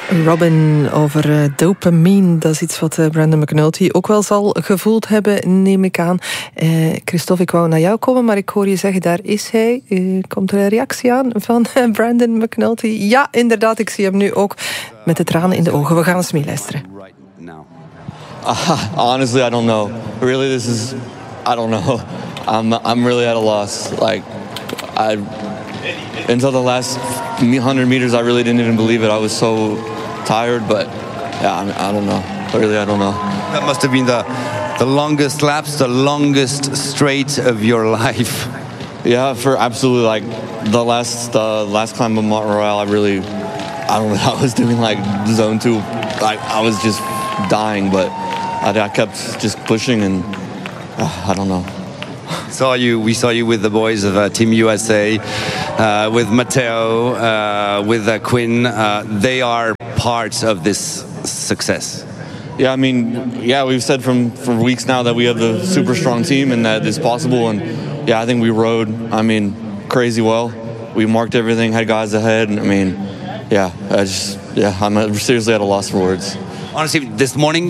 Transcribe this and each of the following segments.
Robin over dopamine, dat is iets wat Brandon McNulty ook wel zal gevoeld hebben, neem ik aan. Christophe, ik wou naar jou komen, maar ik hoor je zeggen, daar is hij. Komt er een reactie aan van Brandon McNulty? Ja, inderdaad, ik zie hem nu ook met de tranen in de ogen. We gaan eens meeluisteren. Honestly, I don't know. Really, I don't know. I'm really at a loss. Until the last 100 meters, I really didn't even believe it. I was so tired, but yeah, I don't know. Really, I don't know. That must have been the longest laps, the longest straight of your life. Yeah, for absolutely, the last climb of Mont Royal, I don't know, I was doing zone 2. I was just dying, but I kept just pushing and I don't know. We saw you with the boys of Team USA, with Matteo, with Quinn. They are parts of this success. Yeah, I mean, we've said for weeks now that we have a super strong team and that it's possible. And I think we rode, crazy well. We marked everything, had guys ahead. And I'm seriously at a loss for words. Honestly, this morning,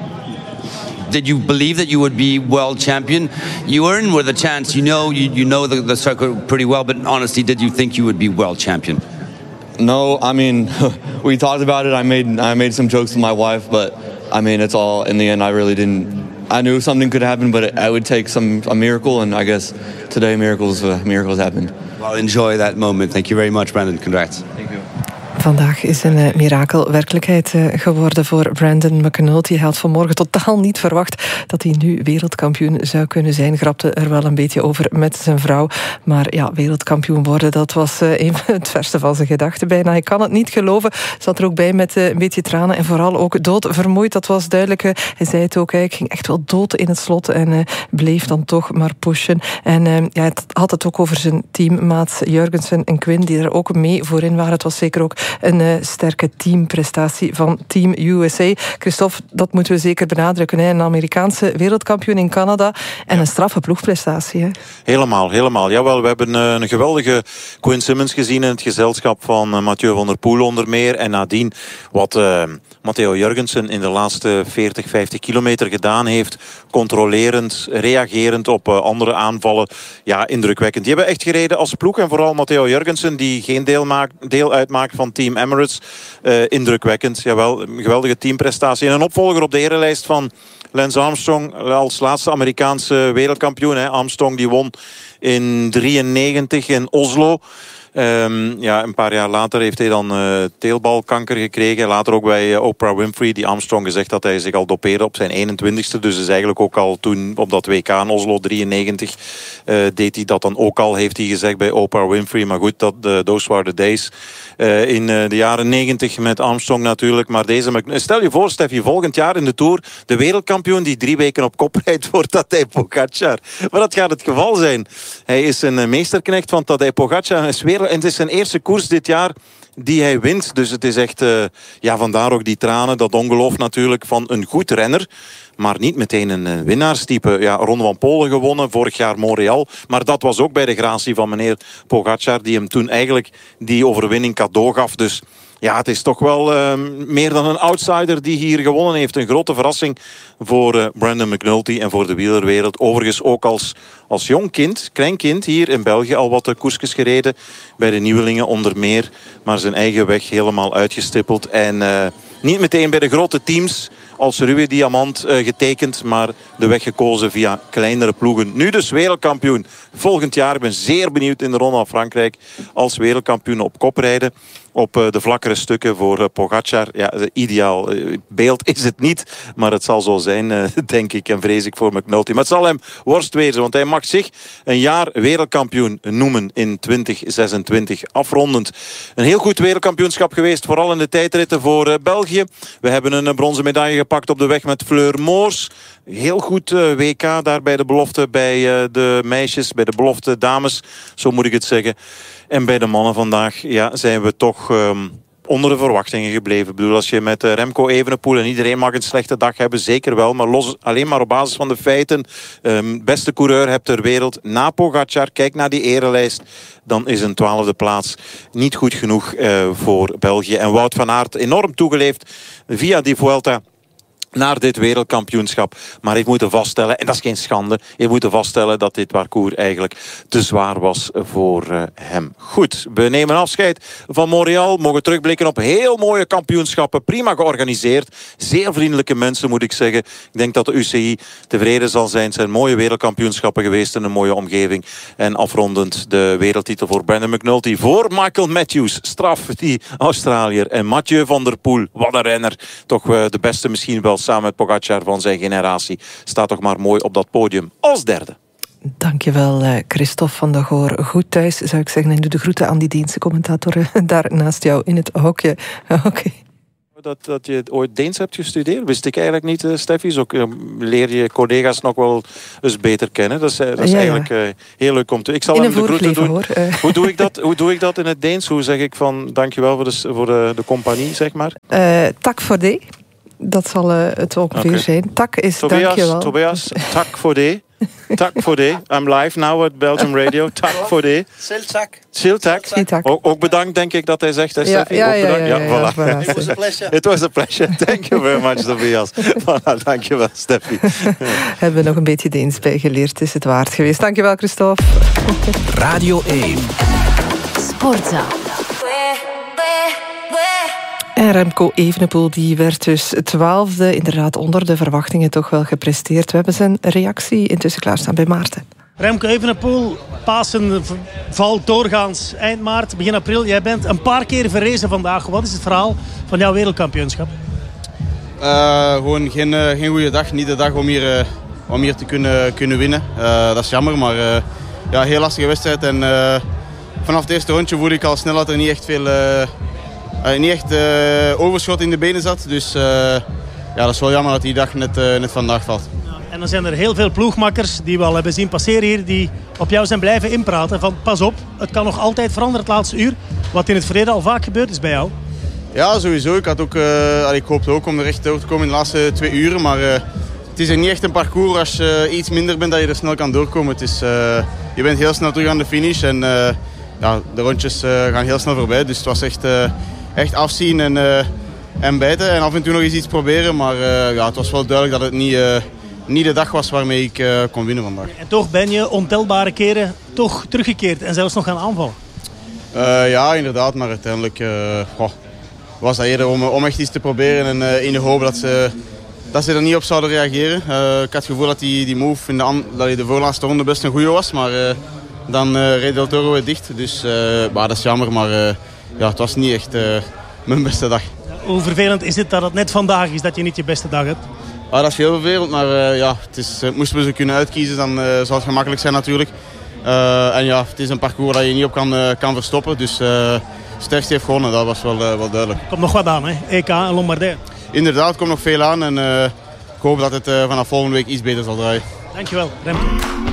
did you believe that you would be world champion? You were in with a chance. You know the circuit pretty well, but honestly, did you think you would be world champion? No, we talked about it. I made some jokes with my wife, but it's all in the end. I really didn't. I knew something could happen, but it would take a miracle, and I guess today miracles happened. Well, enjoy that moment. Thank you very much, Brandon. Congrats. Thank you. Vandaag is een mirakel werkelijkheid geworden voor Brandon McNulty. Hij had vanmorgen totaal niet verwacht dat hij nu wereldkampioen zou kunnen zijn. Grapte er wel een beetje over met zijn vrouw. Maar ja, wereldkampioen worden, dat was het verste van zijn gedachten bijna. Hij kan het niet geloven. Zat er ook bij met een beetje tranen en vooral ook doodvermoeid. Dat was duidelijk. Hij zei het ook, ik ging echt wel dood in het slot en bleef dan toch maar pushen. En hij had het ook over zijn teammaats Jurgensen en Quinn, die er ook mee voorin waren. Het was zeker ook een sterke teamprestatie van Team USA. Christophe, dat moeten we zeker benadrukken. Een Amerikaanse wereldkampioen in Canada en een straffe ploegprestatie. Hè? Helemaal. Jawel, we hebben een geweldige Quinn Simmons gezien in het gezelschap van Mathieu van der Poel onder meer. En nadien wat Matteo Jurgensen in de laatste 40, 50 kilometer gedaan heeft. Controlerend, reagerend op andere aanvallen. Ja, indrukwekkend. Die hebben echt gereden als ploeg. En vooral Matteo Jurgensen, die geen deel uitmaakt van Team Emirates. Indrukwekkend. Jawel, een geweldige teamprestatie. En een opvolger op de erenlijst van Lance Armstrong als laatste Amerikaanse wereldkampioen. Armstrong die won in 93 in Oslo. Een paar jaar later heeft hij dan teelbalkanker gekregen. Later ook bij Oprah Winfrey, die Armstrong gezegd dat hij zich al dopeerde op zijn 21ste. Dus is eigenlijk ook al toen op dat WK in Oslo 93 deed hij dat dan ook al, heeft hij gezegd bij Oprah Winfrey. Maar goed, those were the days. In de jaren 90 met Armstrong natuurlijk. Maar stel je voor, Steffi, volgend jaar in de Tour de wereldkampioen die 3 weken op kop rijdt voor Tadej Pogacar. Maar dat gaat het geval zijn. Hij is een meesterknecht van Tadej Pogacar. En het is zijn eerste koers dit jaar die hij wint. Dus het is echt, vandaar ook die tranen, dat ongeloof natuurlijk van een goed renner. Maar niet meteen een winnaarstype. Ja, Ronde van Polen gewonnen, vorig jaar Montreal. Maar dat was ook bij de gratie van meneer Pogacar, die hem toen eigenlijk die overwinning cadeau gaf. Dus ja, het is toch wel meer dan een outsider die hier gewonnen heeft. Een grote verrassing voor Brandon McNulty en voor de wielerwereld. Overigens ook als jong kind, klein kind hier in België al wat koersjes gereden. Bij de nieuwelingen onder meer. Maar zijn eigen weg helemaal uitgestippeld. En niet meteen bij de grote teams als ruwe diamant getekend, maar de weg gekozen via kleinere ploegen. Nu dus wereldkampioen. Volgend jaar, ik ben zeer benieuwd in de Ronde van Frankrijk als wereldkampioen op kop rijden. Op de vlakkere stukken voor Pogacar. Ja, ideaal beeld is het niet, maar het zal zo zijn, denk ik en vrees ik voor McNulty. Maar het zal hem worst wezen, want hij mag zich een jaar wereldkampioen noemen in 2026. Afrondend. Een heel goed wereldkampioenschap geweest, vooral in de tijdritten voor België. We hebben een bronzen medaille gepakt op de weg met Fleur Moors. Heel goed WK daar bij de belofte bij de meisjes, bij de belofte dames, zo moet ik het zeggen. En bij de mannen vandaag zijn we toch onder de verwachtingen gebleven. Ik bedoel, als je met Remco Evenepoel, en iedereen mag een slechte dag hebben, zeker wel, maar alleen maar op basis van de feiten, beste coureur hebt ter wereld na Pogacar, kijk naar die erelijst, dan is een 12e plaats niet goed genoeg voor België. En Wout van Aert enorm toegeleefd via die Vuelta naar dit wereldkampioenschap. Maar heeft moeten vaststellen, en dat is geen schande, heeft moeten vaststellen dat dit parcours eigenlijk te zwaar was voor hem. Goed, we nemen afscheid van Montreal. Mogen terugblikken op heel mooie kampioenschappen. Prima georganiseerd. Zeer vriendelijke mensen, moet ik zeggen. Ik denk dat de UCI tevreden zal zijn. Het zijn mooie wereldkampioenschappen geweest in een mooie omgeving. En afrondend de wereldtitel voor Brandon McNulty. Voor Michael Matthews. Straf, die Australiër. En Mathieu van der Poel. Wat een renner. Toch de beste misschien wel samen met Pogacar van zijn generatie. Staat toch maar mooi op dat podium als derde. Dankjewel, Christophe van der Goor. Goed thuis, zou ik zeggen. En doe de groeten aan die Deense commentator daar naast jou in het hokje. Oké. Dat je ooit Deens hebt gestudeerd, wist ik eigenlijk niet, Steffi. Zo leer je collega's nog wel eens beter kennen. Dat is eigenlijk heel leuk om te... Ik zal hem de groeten doen. Hoor. Hoe doe ik dat in het Deens? Hoe zeg ik van dankjewel voor de compagnie, zeg maar? Tak voor de. Dat zal het ongeveer zijn. Tak is dankjewel. Tobias, tak voor de. Tak voor de. I'm live now at Belgium Radio. Tak voor de. Siltak. Ook bedankt, denk ik, dat hij zegt. Steffi? Ja, voilà. It was a pleasure. Thank you very much, Tobias. Voilà, dankjewel, Steffi. Hebben we nog een beetje Deens bijgeleerd. Is het waard geweest. Dankjewel, Christophe. Radio 1. Sportza. En Remco Evenepoel die werd dus 12e. Inderdaad, onder de verwachtingen toch wel gepresteerd. We hebben zijn reactie intussen klaarstaan bij Maarten. Remco Evenepoel, Pasen valt doorgaans eind maart, begin april. Jij bent een paar keer verrezen vandaag. Wat is het verhaal van jouw wereldkampioenschap? Gewoon geen goede dag. Niet de dag om hier te kunnen winnen. Dat is jammer, maar heel lastige wedstrijd. En vanaf het eerste rondje voelde ik al snel dat er niet echt veel... niet echt overschot in de benen zat. Dus dat is wel jammer dat die dag net vandaag valt. Ja, en dan zijn er heel veel ploegmakkers die we al hebben zien passeren hier, die op jou zijn blijven inpraten. Van pas op, het kan nog altijd veranderen het laatste uur. Wat in het verleden al vaak gebeurd is bij jou. Ja, sowieso. Ik hoopte ook om er echt door te komen in de laatste 2 uren. Maar het is er niet echt een parcours als je iets minder bent dat je er snel kan doorkomen. Het is, je bent heel snel terug aan de finish. En de rondjes gaan heel snel voorbij. Dus het was echt afzien en bijten en af en toe nog eens iets proberen. Maar het was wel duidelijk dat het niet de dag was waarmee ik kon winnen vandaag. En toch ben je ontelbare keren toch teruggekeerd en zelfs nog gaan aanvallen. Ja, inderdaad. Maar uiteindelijk was dat eerder om echt iets te proberen. En in de hoop dat ze er niet op zouden reageren. Ik had het gevoel dat die move in de voorlaatste ronde best een goede was. Maar dan reed Del Toro weer dicht. Dus dat is jammer. Maar het was niet echt mijn beste dag. Hoe vervelend is het dat het net vandaag is dat je niet je beste dag hebt? Dat is heel vervelend, maar moesten we ze kunnen uitkiezen, dan zou het gemakkelijk zijn natuurlijk. Het is een parcours dat je niet op kan verstoppen. Dus sterkste heeft gewonnen, dat was wel duidelijk. Er komt nog wat aan, hè? EK en Lombardije. Inderdaad, er komt nog veel aan en ik hoop dat het vanaf volgende week iets beter zal draaien. Dankjewel, Remco.